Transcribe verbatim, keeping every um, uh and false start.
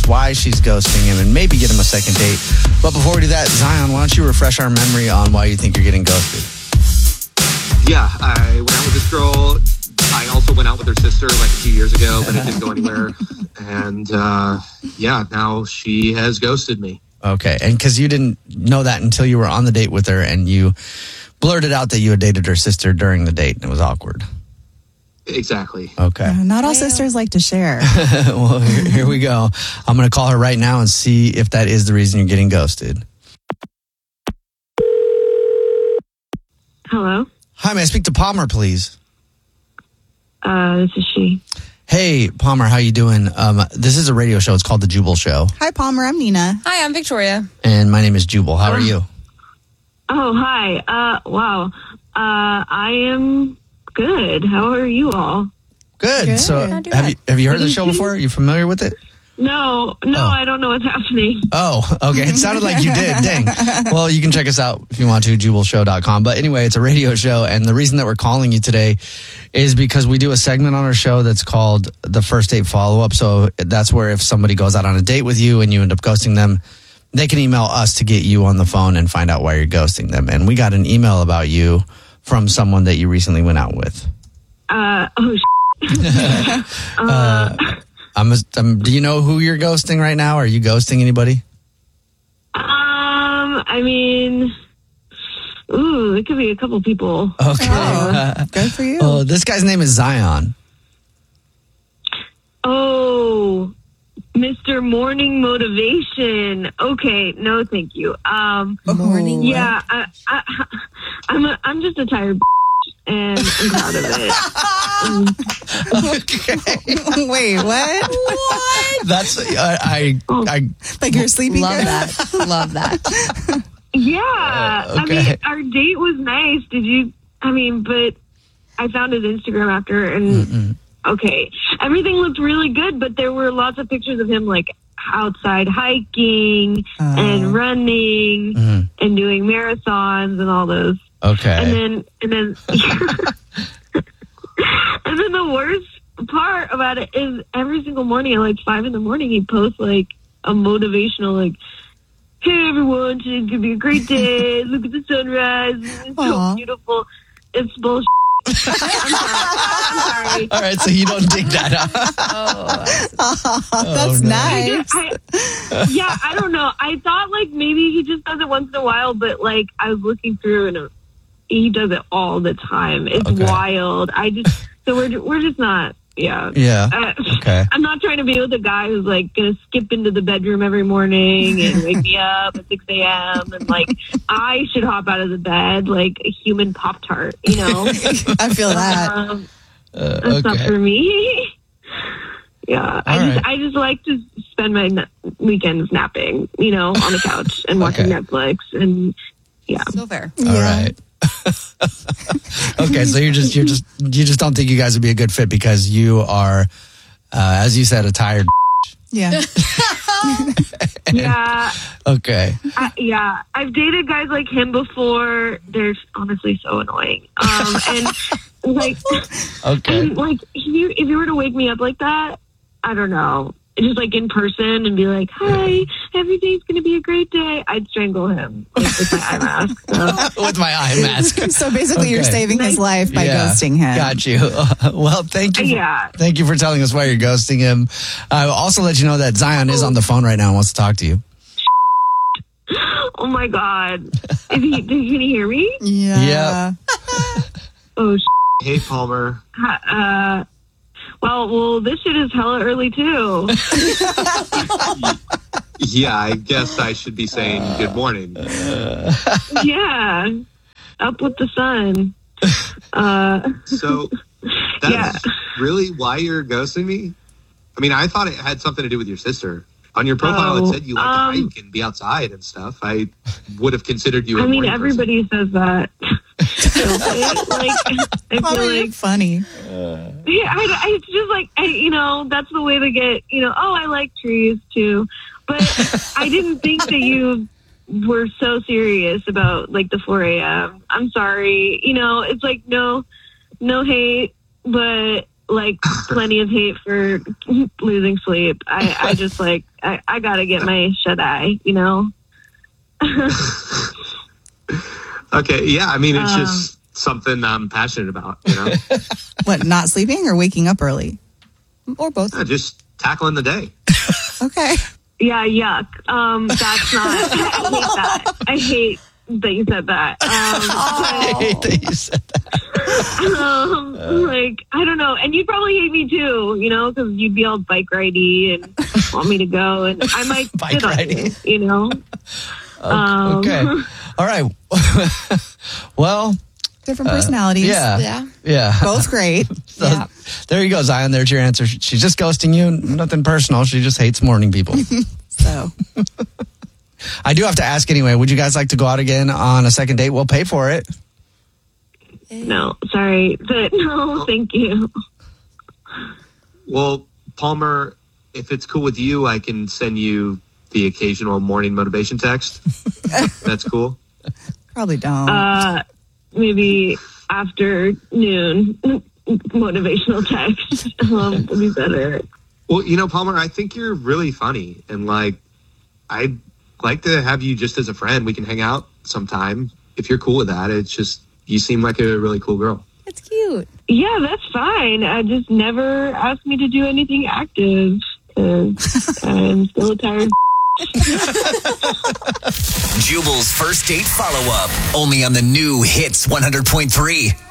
why she's ghosting him, and maybe get him a second date. But before we do that, Zion, why don't you refresh our memory on why you think you're getting ghosted? Yeah, I went out with this girl. I also went out with her sister like a few years ago, but it didn't go anywhere. And uh, yeah, now she has ghosted me. Okay, and because you didn't know that until you were on the date with her and you blurted out that you had dated her sister during the date and it was awkward. Exactly. Okay. Uh, not all sisters like to share. Well, here, here we go. I'm going to call her right now and see if that is the reason you're getting ghosted. Hello? Hi, may I speak to Palmer, please? Uh, this is she. Hey, Palmer, how you doing? Um, this is a radio show. It's called The Jubal Show. Hi, Palmer. I'm Nina. Hi, I'm Victoria. And my name is Jubal. How are you? Oh, hi. Uh, wow. Uh, I am good. How are you all? Good. Good. So, Not have you have you heard the show before? Are you familiar with it? No, no, Oh. I don't know what's happening. Oh, okay. It sounded like you did. Dang. Well, you can check us out if you want to, jubal show dot com. But anyway, it's a radio show. And the reason that we're calling you today is because we do a segment on our show that's called the First Date Follow-Up. So that's where if somebody goes out on a date with you and you end up ghosting them, they can email us to get you on the phone and find out why you're ghosting them. And we got an email about you from someone that you recently went out with. Uh, oh, uh, I'm, a, I'm, do you know who you're ghosting right now? Are you ghosting anybody? Um, I mean, ooh, it could be a couple people. Okay. Oh, good for you. Oh, this guy's name is Zion. Oh, Mister Morning Motivation. Okay, no, thank you. Um, Morning. yeah, I, I, I'm a, I'm just a tired and I'm proud of it. Okay. Wait, what? What? That's uh, I I Like you're sleeping? Love good? that. Love that. Yeah, Uh, I okay. mean, our date was nice. Did you? I mean, but I found his Instagram after, and Mm-mm. okay, everything looked really good. But there were lots of pictures of him like outside hiking Oh. and running Mhm. and doing marathons and all those. Okay. And then, and then, and then the worst part about it is every single morning at like five in the morning, he posts like a motivational, like, "Hey everyone, today's gonna be a great day. Look at the sunrise. It's so Aw. beautiful." It's bullshit. I'm sorry. I'm sorry. All right, so you don't dig that up. Oh, That's no. nice. I, I, yeah, I don't know. I thought like maybe he just does it once in a while, but like I was looking through and it, he does it all the time. It's Okay. wild. I just so we're we're just not. Yeah. Yeah. Uh, Okay. I'm not trying to be with a guy who's like gonna skip into the bedroom every morning and wake me up at six a.m. and like I should hop out of the bed like a human Pop Tart, you know. I feel that. Um, Uh, that's not okay. for me. Yeah, I All just right. I just like to spend my na- weekends napping, you know, on the couch and watching Okay. Netflix and yeah. so fair. All right. Okay, so you're just you're just you just don't think you guys would be a good fit because you are, uh, as you said, a tired. Yeah. Yeah, Okay. I, yeah. I've dated guys like him before. They're honestly so annoying. Um, and like, Okay. and like if you if you were to wake me up like that, I don't know, just like in person and be like, "Hi, every day's gonna be a great day," I'd strangle him like, with my eye mask. So. With my eye mask. So basically, you're Okay. saving his life by Yeah, ghosting him. Got you. well, thank you. For, Yeah. Thank you for telling us why you're ghosting him. I'll also let you know that Zion is on the phone right now and wants to talk to you. Oh my god! Is he? Can he hear me? Yeah. Yeah. Oh. Hey, Palmer. Uh. Well, well, this shit is hella early too. Yeah, I guess I should be saying good morning. Yeah. Up with the sun. Uh. So that's Yeah. really why you're ghosting me? I mean, I thought it had something to do with your sister. On your profile, Oh, it said you like um, to hike and be outside and stuff. I would have considered you a I mean, morning person. everybody says that. So, like, I Oh, feel you're like, funny. yeah, I, I, it's just like, I, you know, that's the way they get, you know, oh, I like trees too. But I didn't think that you were so serious about like the four a.m. I'm sorry. You know, it's like, no, no hate, but like plenty of hate for losing sleep. I, I just like I, I gotta get my shut eye, you know. Okay, yeah. I mean, it's Um, just something I'm passionate about. You know, What, not sleeping or waking up early? Or both. Yeah, just tackling the day. Okay. Yeah, yuck. Um, that's not. I hate that. I hate that you said that. Um, I hate that you said that. um, like I don't know, and you'd probably hate me too, you know, because you'd be all bike ridey and want me to go, and I might Bike sit on ridey. you, you know. Um, Okay. All right. Well, Different personalities. yeah. Yeah. Yeah. Both great. So, Yeah. there you go, Zion. There's your answer. She's just ghosting you. Nothing personal. She just hates morning people. So, I do have to ask anyway. Would you guys like to go out again on a second date? We'll pay for it. No, sorry, but no, thank you. Well, Palmer, if it's cool with you, I can send you the occasional morning motivation text. That's cool. probably don't. Uh, maybe afternoon motivational text um, would be better. Well, you know, Palmer, I think you're really funny, and like, I'd like to have you just as a friend. We can hang out sometime if you're cool with that. It's just you seem like a really cool girl. It's cute. Yeah, that's fine. I just never asked me to do anything active because I'm still a tired. Jubal's first date follow-up, only on the new Hits one hundred point three.